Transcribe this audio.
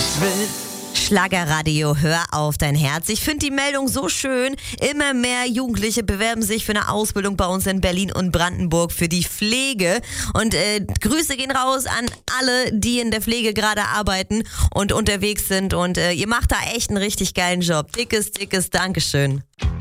Ich will Schlagerradio, hör auf dein Herz. Ich finde die Meldung so schön. Immer mehr Jugendliche bewerben sich für eine Ausbildung bei uns in Berlin und Brandenburg für die Pflege. Und Grüße gehen raus an alle, die in der Pflege gerade arbeiten und unterwegs sind. Und ihr macht da echt einen richtig geilen Job. Dickes Dankeschön.